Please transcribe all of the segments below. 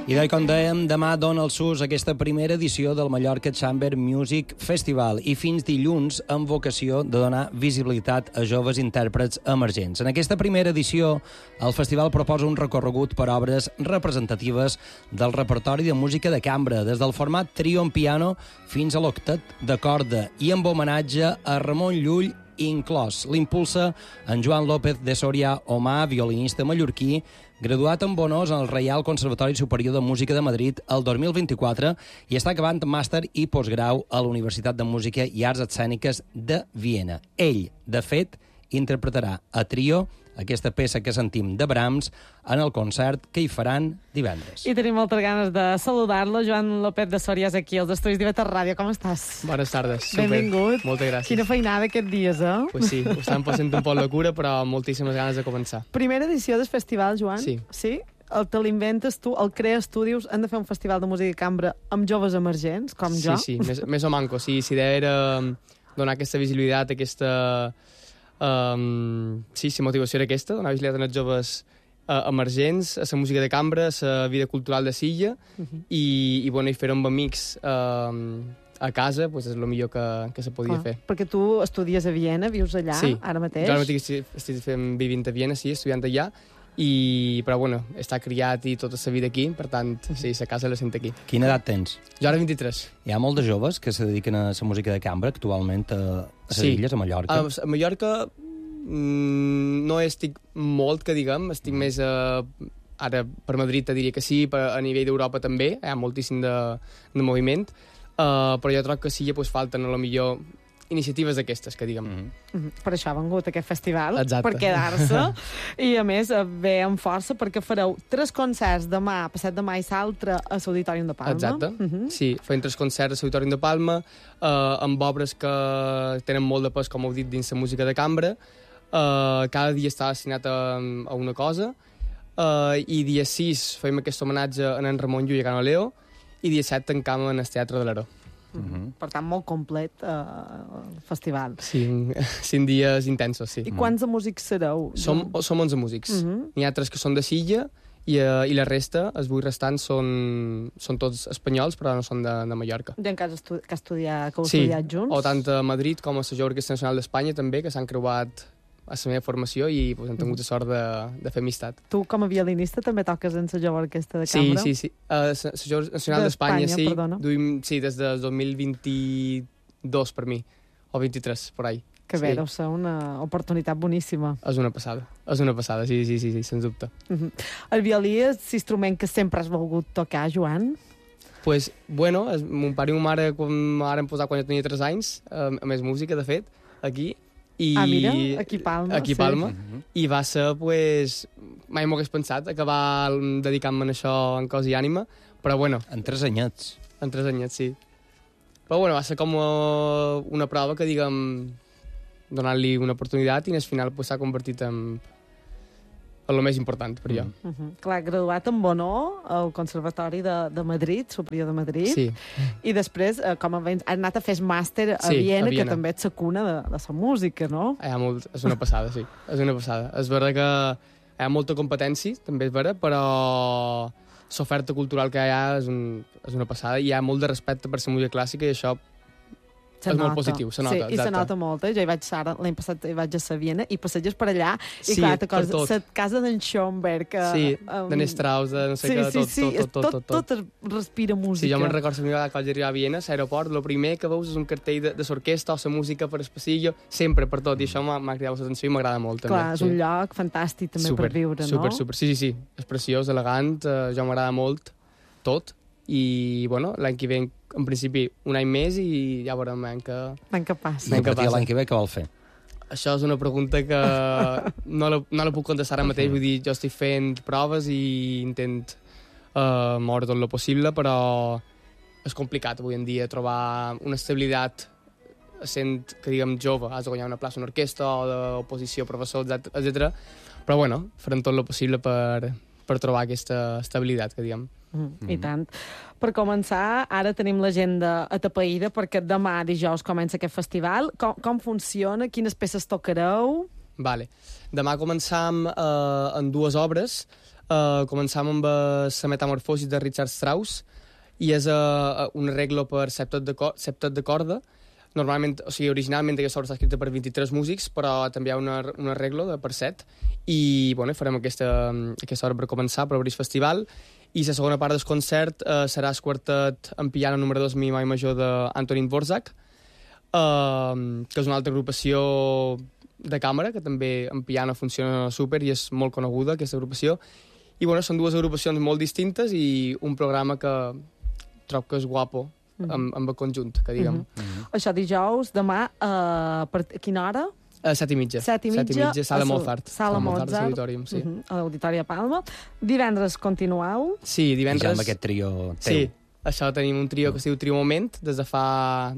I com dèiem, demà dona el sus aquesta primera edició del Mallorca Chamber Music Festival i fins dilluns amb vocació de donar visibilitat a joves intèrprets emergents. En aquesta primera edició, el festival proposa un recorregut per obres representatives del repertori de música de cambra, des del format trio en piano fins a l'octet de corda i amb homenatge a Ramon Llull inclòs. L'impulsa en Joan López de Soria Omà, violinista mallorquí, graduat amb honors al Reial Conservatori Superior de Música de Madrid el 2024 i està acabant màster i postgrau a la Universitat de Música i Arts Escèniques de Viena. Ell, de fet, interpretarà a trio aquesta peça que sentim de Brahms en el concert que hi faran divendres. I tenim moltes ganes de saludar-lo. Joan López de Soria és aquí, als estudis d'Iveter Ràdio. Com estàs? Bones tardes. Super. Benvingut. Moltes gràcies. Quina feinada aquests dies, eh? Pues sí, ho estan passant un poc de cura, però moltíssimes ganes de començar. Primera edició del festival, Joan? Sí. Sí? Te l'inventes tu, el crees tu, dius, hem de fer un festival de música de cambra amb joves emergents, com jo? Sí, més o manco. Sí, si era donar aquesta visibilitat, aquesta... sí, la motivació era aquesta, donar visibilitat als joves emergents, a la música de cambra, a la vida cultural de Silla, i fer-ho amb amics a casa pues, és el millor que se podia fer. Perquè tu estudies a Viena, vius allà, ara mateix? Jo ara mateix estic vivint a Viena, sí, estudiant allà, però bueno, està criat i tota la vida aquí, per tant, sí, la casa la sent aquí. Quina edat tens? Jo ara 23. Hi ha molts de joves que se dediquen a la música de cambra actualment a les illes, a Mallorca? A Mallorca no estic molt, que diguem, estic més ara per Madrid te diria que sí, a nivell d'Europa també, hi ha moltíssim de moviment, però jo trobo que sí, pues, falten a lo millor iniciatives d'aquestes, que diguem. Per això ha vengut aquest festival, exacte, per quedar-se, i a més ve amb força perquè fareu 3 concerts demà, passat demà i l'altre a l'Auditorium de Palma. Exacte, sí, farem 3 concerts a l'Auditorium de Palma, amb obres que tenen molt de pes, com heu dit, dins la música de cambra. Cada dia està destinat a una cosa, i dia 6 fem aquest homenatge a en Ramon Llull i a Cano Leo, i dia 7 tancam en el Teatre de l'Aró. Per tant, molt complet el festival. Sí, 5 dies intensos, sí. I quants de músics sereu? Som 11 músics. N'hi ha 3 que són de Silla i la resta, els 8 restants, són tots espanyols, però no són de Mallorca. Gent que heu estudiat junts? O tant a Madrid com a la Jove Orquestra Nacional d'Espanya també, que s'han creuat a la meva formació i pues, hem tingut la sort de fer amistat. Tu, com a violinista, també toques en la Jove Orquestra de Cambra? Sí. La Jove Nacional d'Espanya, sí. Duim, sí, des de 2022 per mi, o 23, por ahí. Que bé, deu ser una oportunitat boníssima. És una passada, sí, sens dubte. El violí és l'instrument que sempre has volgut tocar, Joan? Pues, bueno, mon pare i ma mare m'han posat quan jo tenia 3 anys, a més música, de fet, aquí. Mira, aquí Palma. Aquí Palma. I va ser, pues, mai m'ho hagués pensat, acabar dedicant-me a això en cos i ànima, però bueno. En 3 anyets. En 3 anyets, sí. Però bueno, va ser com una prova que, diguem, donant-li una oportunitat i al final pues, s'ha convertit en el més important per jo. Clar, graduat amb honor al Conservatori de Madrid, Superior de Madrid, sí. I després, com has anat a fer màster a Viena, que també et cuna de la música, no? És una passada, sí. És una passada. És veritat que hi ha molta competència, també és veritat, però l'oferta cultural que hi ha és una passada i hi ha molt de respecte per la música clàssica i això és molt positiu, se nota. Sí, i se nota molt. Jo l'any passat vaig a Viena i passeges per allà i sí, clar, la casa d'en Schoenberg... Sí, d'en Strauss, de no sé què, tot respira música. Sí, jo me'n recordo que quan vaig arribar a Viena, a l'aeroport, el primer que veus és un cartell de l'orquestra o la música per el passillo, sempre, per tot, i això m'ha cridat l'atenció i m'agrada molt. Clar, és un lloc fantàstic també per viure, no? Super, sí, és preciós, elegant, jo m'agrada molt tot, i bueno, l'any que ve en principi un any més i ja veurem l'any que passa. L'any que ve què vol fer? Això és una pregunta que no la puc contestar ara mateix, vull dir, jo estic fent proves i intent moure tot el possible, però és complicat avui en dia trobar una estabilitat sent, que diguem, jove, has de guanyar una plaça en orquestra o d'oposició, professor, etc. Però bueno, farem tot el possible per trobar aquesta estabilitat, que diguem. I tant. Per començar, ara tenim l'agenda atapeïda perquè demà dijous comença aquest festival. Com funciona? Quines peces tocareu? Vale. Demà començam en 2 obres. Començam amb la Metamorfosi de Richard Strauss, i és un arreglo per septet de corda. Normalment, o sigui, originalment aquesta obra està escrita per 23 músics, però també hi ha un arreglo per 7, i bueno, farem aquesta obra per començar, per obrir el festival, i la segona part del concert serà el quartet en piano número 2 mi major d'Antonín Dvořák, que és una altra agrupació de càmera, que també en piano funciona super i és molt coneguda, aquesta agrupació. I bueno, són dues agrupacions molt distintes i un programa que trobo que és guapo amb el conjunt, que diguem. Això dijous, demà, per quina hora? 7:30. 7:30, Sala Mozart. Sala Mozart. Auditorium, sí. A l'Auditori de Palma. Divendres continueu? Sí, divendres... Ja amb aquest trio teu. Sí, això tenim un trio que es diu Trio Moment, des de fa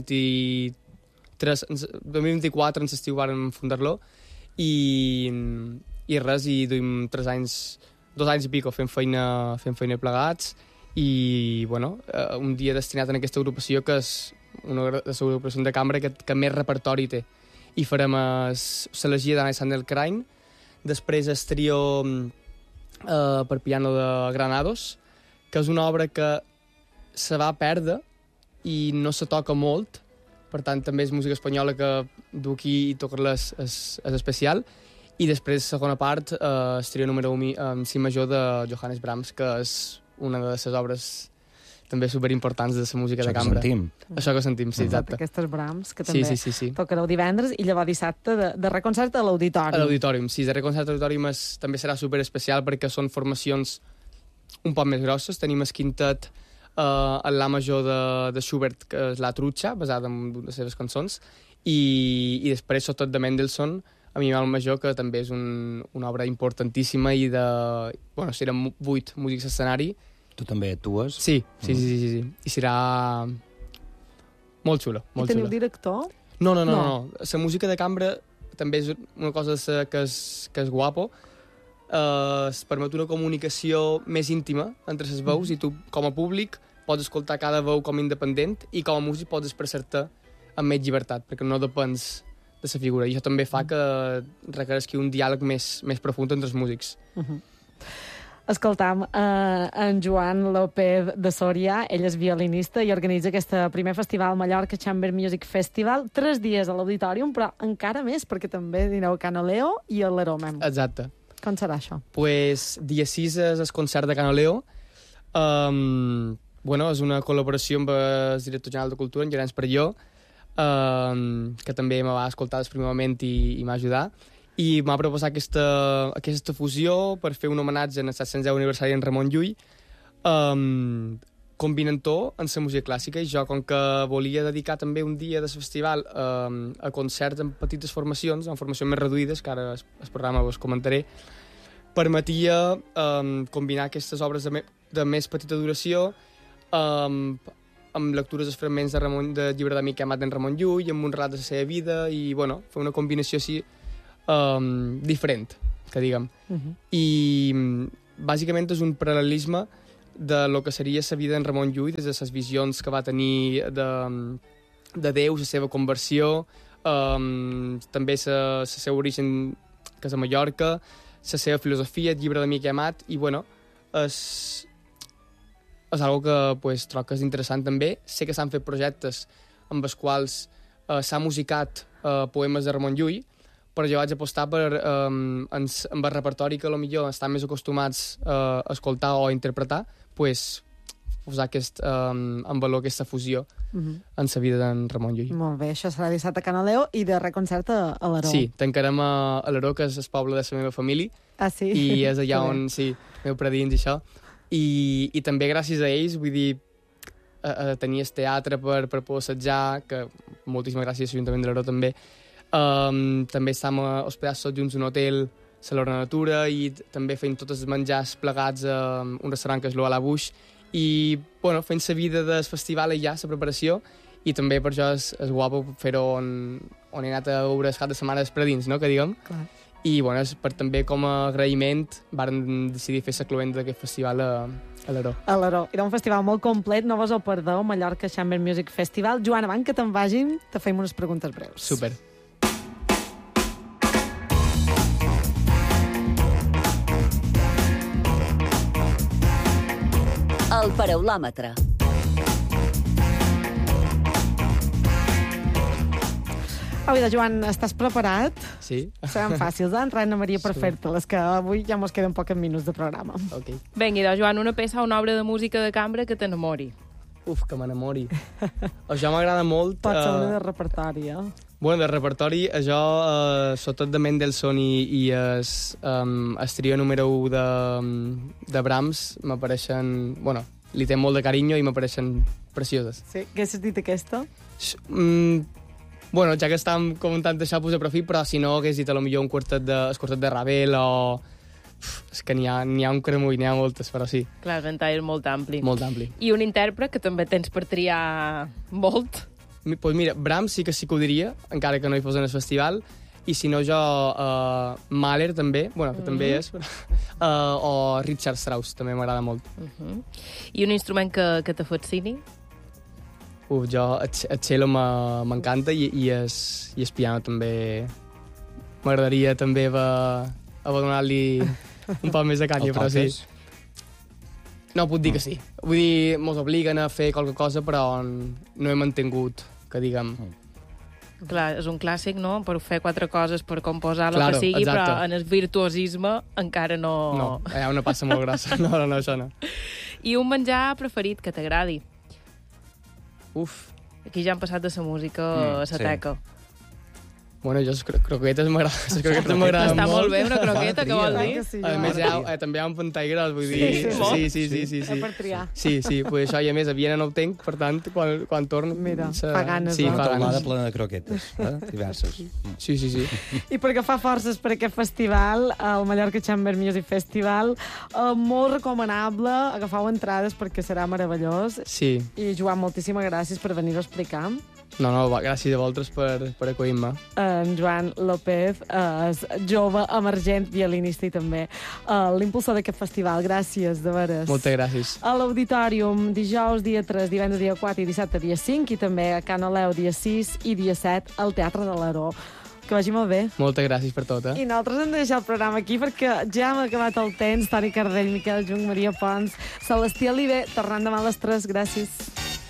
2024, en l'estiu vàrem fundar-lo, i res, i duim 2 anys i pico fent feina plegats, i bueno, un dia destinat a aquesta agrupació, que és una de les agrupacions de cambra que més repertori té. I farem l'elegia d'Alexander Krein, després el trio per piano de Granados, que és una obra que se va perdre i no se toca molt, per tant també és música espanyola que du aquí i tocar-la és especial. I després, segona part, el trio número 1 en si major de Johannes Brahms, que és una de les obres també superimportants de la música de cambra. Això que sentim, sí, exacte. Aquestes Brahms, que també sí. tocareu divendres, i llavors dissabte de reconcert a l'Auditorium. A l'Auditorium, sí, de reconcert a l'Auditorium també serà superespecial perquè són formacions un poc més grosses. Tenim el quintet en la major de Schubert, que és la Trucha, basada en les seves cançons, i després Sotot de Mendelssohn, a mi el major, que també és una obra importantíssima i bueno, serem 8 músics a escenari. Tu també actues? Sí. I serà molt xulo. I teniu director? No. La música de cambra també és una cosa que és guapo. Es permet una comunicació més íntima entre les veus, i tu, com a públic, pots escoltar cada veu com a independent, i com a músic pots expressar-te amb més llibertat, perquè no depens de la figura. I això també fa que requereixi un diàleg més profund entre els músics. Escoltam en Joan López de Soria, ell és violinista i organitza aquest primer festival Mallorca Chamber Music Festival, 3 dies a l'Auditorium, però encara més, perquè també dineu a Canoleo i a l'Aromem. Exacte. Com serà això? Pues, dia 6 és el concert de Canoleo. Bueno, és una col·laboració amb el director general de Cultura, en Llorenç Perelló, que també me va escoltar el primer moment i m'ha ajudat. I m'ha proposat aquesta fusió per fer un homenatge en el 710 aniversari en Ramon Llull, combinant-ho en la música clàssica, i jo, com que volia dedicar també un dia del festival a concerts en petites formacions, en formacions més reduïdes, que ara el programa us comentaré, permetia combinar aquestes obres de més petita duració amb lectures dels fragments de llibre d'Amic Amat d'en Ramon Llull, amb un relat de la seva vida, i bueno, fer una combinació així diferent, que diguem. I bàsicament és un paral·lelisme de lo que seria la vida d'en Ramon Llull, des de les visions que va tenir de Déu, la seva conversió, també el seu origen, que és a Mallorca, la seva filosofia, el llibre d'Amic Amat, i bueno, és algo que pues, trobo que és interessant també. Sé que s'han fet projectes amb els quals s'ha musicat poemes de Ramon Llull, però jo vaig apostar amb el repertori que potser estan més acostumats a escoltar o a interpretar, pues, posar en valor aquesta fusió en la vida d'en Ramon Llull. Molt bé, això serà dissabte a Canoleo i de reconcert a l'Aró. Sí, tancarem a l'Aró, que és el poble de la meva família. Ah, sí? I és allà on, sí, meu predins i això. I també gràcies a ells, vull dir, tenir el teatre per poder assetjar, que moltíssimes gràcies a l'Ajuntament de l'Aró també. També estem hospedats tots junts a un hotel a l'Hora Natura, i també fent tots els menjars plegats a un restaurant que és l'Oala Buix, i bueno, fent la vida del festival allà, la preparació, i també per això és guapo fer-ho on he anat a veure el cap de setmana dels predins, no?, que diguem. Clar. I bueno, també com a agraïment varen decidir fer la cloenda d'aquest festival a l'Aró. A l'Aró. Era un festival molt complet, no vos ho perdeu, Mallorca Chamber Music Festival. Joan, abans que te'n vagin, te fem unes preguntes breus. Super. El Paraulòmetre. Au, Joan, estàs preparat? Sí. Seran fàcils, Reina Maria, per fer-te-les, que avui ja mos queden pocs minuts de programa. Ok. Vinga, Joan, una peça o una obra de música de cambra que t'enamori. Uf, que m'enamori. Això m'agrada molt. Pot ser una de repertori, Bueno, de repertori, això, sobretot de Mendelssohn i el trio número 1 de Brahms, m'apareixen... Bueno, li té molt de carinyo i m'apareixen precioses. Sí, què has dit aquesta? Bueno, ja que estàvem comentant això, pues aprofit, però si no hagués dit potser el quartet de Ravel o... És que n'hi ha un cremull, n'hi ha moltes, però sí. Clar, el ventall és molt ampli. Molt ampli. I un intèrpret que també tens per triar molt. Pues mira, Brahms sí que ho diria, encara que no hi fos en el festival, i si no jo, Mahler també, bueno, que també és, o Richard Strauss, també m'agrada molt. I un instrument que te fascini? Jo, el cello m'encanta i el piano també. M'agradaria també haver donat-li un poc més de canya, però sí. No, puc dir que sí. Vull dir, mos obliguen a fer qualque cosa, però no he mantingut, que diguem... Clar, és un clàssic, no?, per fer 4 coses, per composar el Claro, que sigui, exacte. però en el virtuosisme encara no... No, hi ha una passa molt grossa. No, això no. I un menjar preferit que t'agradi? Uf. Aquí ja han passat de la música a la teca. Bueno, jo les croquetes m'agraden Està molt molt. bé una croqueta, què vol dir? Sí, A més, també hi ha un pantall gros, vull dir... Sí. Per triar. Sí, pues això, i a més, a Viena no ho tenc, per tant, quan torno... Mira, fa ganes, sí, no? fa Una ganes. plena de croquetes, diverses. Sí. I per agafar forces per aquest festival, el Mallorca Chamber Music Festival, molt recomanable, agafau entrades perquè serà meravellós. Sí. I Joan, moltíssimes gràcies per venir-ho a explicar. No, gràcies a vosaltres per acollir-me. En Joan López és jove, emergent, violinista i també l'impulsor d'aquest festival. Gràcies, de veres. Moltes gràcies. A l'Auditorium, dijous dia 3, divendres dia 4 i dissabte dia 5, i també a Can Oleu dia 6 i dia 7 al Teatre de l'Aró. Que vagi molt bé. Moltes gràcies per tot, I nosaltres hem de deixar el programa aquí perquè ja hem acabat el temps. Toni Cardell, Miquel Jung, Maria Pons, Celestí Aliber, tornant demà a les 3. Gràcies.